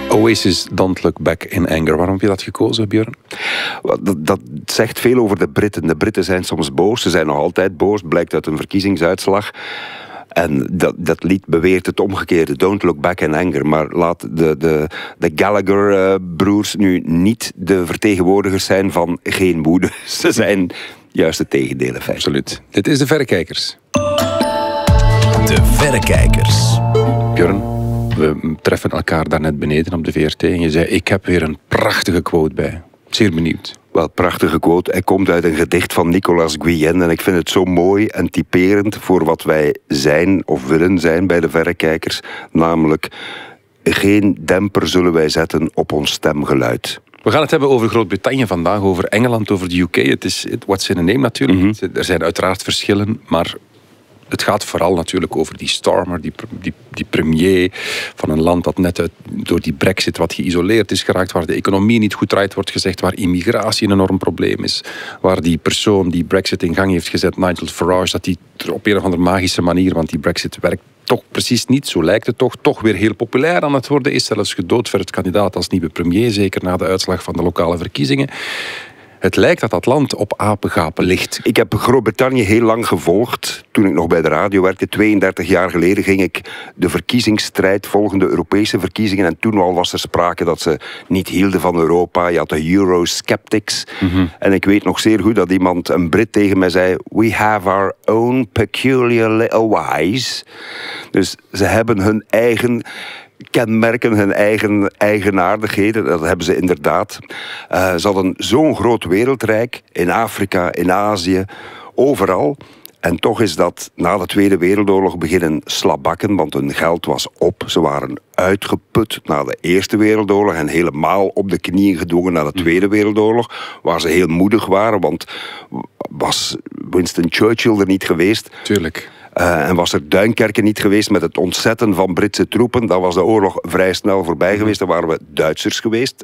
Oasis, Don't Look Back in Anger. Waarom heb je dat gekozen, Björn? Dat zegt veel over de Britten. De Britten zijn soms boos. Ze zijn nog altijd boos. Blijkt uit een verkiezingsuitslag. En dat lied beweert het omgekeerde. Don't look back in anger. Maar laat de Gallagher-broers nu niet de vertegenwoordigers zijn van geen woede. Ze zijn juist het tegendeel. Absoluut. Dit is De Verrekijkers. De Verrekijkers. Björn, we treffen elkaar daarnet beneden op de VRT. En je zei, ik heb weer een prachtige quote bij. Zeer benieuwd. Wel, prachtige quote. Hij komt uit een gedicht van Nicolas Guillen. En ik vind het zo mooi en typerend voor wat wij zijn of willen zijn bij de Verrekijkers. Namelijk, geen demper zullen wij zetten op ons stemgeluid. We gaan het hebben over Groot-Brittannië vandaag, over Engeland, over de UK. Het is what's in a name natuurlijk. Mm-hmm. Er zijn uiteraard verschillen, maar het gaat vooral natuurlijk over die Starmer, die premier van een land dat net door die brexit wat geïsoleerd is geraakt, waar de economie niet goed draait, wordt gezegd, waar immigratie een enorm probleem is, waar die persoon die brexit in gang heeft gezet, Nigel Farage, dat die op een of andere magische manier, want die brexit werkt toch precies niet, zo lijkt het toch weer heel populair aan het worden is, zelfs gedoodverfd kandidaat als nieuwe premier, zeker na de uitslag van de lokale verkiezingen. Het lijkt dat dat land op apengapen ligt. Ik heb Groot-Brittannië heel lang gevolgd. Toen ik nog bij de radio werkte, 32 jaar geleden, ging ik de verkiezingsstrijd volgen, de Europese verkiezingen. En toen al was er sprake dat ze niet hielden van Europa. Je had de Eurosceptics. Mm-hmm. En ik weet nog zeer goed dat een Brit tegen mij zei, we have our own peculiar little ways. Dus ze hebben hun eigen kenmerken, hun eigen eigenaardigheden. Dat hebben ze inderdaad. Ze hadden zo'n groot wereldrijk in Afrika, in Azië, overal. En toch is dat na de Tweede Wereldoorlog beginnen slabakken, want hun geld was op. Ze waren uitgeput na de Eerste Wereldoorlog en helemaal op de knieën gedwongen na de Tweede Wereldoorlog, waar ze heel moedig waren, want was Winston Churchill er niet geweest? Tuurlijk. En was er Duinkerke niet geweest met het ontzetten van Britse troepen, dan was de oorlog vrij snel voorbij geweest. Dan waren we Duitsers geweest.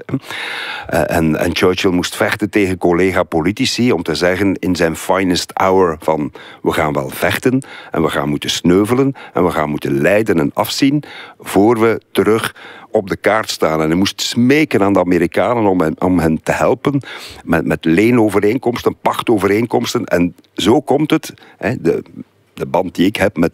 En Churchill moest vechten tegen collega-politici om te zeggen in zijn finest hour van we gaan wel vechten en we gaan moeten sneuvelen en we gaan moeten lijden en afzien voor we terug op de kaart staan. En hij moest smeken aan de Amerikanen om hen te helpen met leenovereenkomsten, pachtovereenkomsten. En zo komt het, de band die ik heb met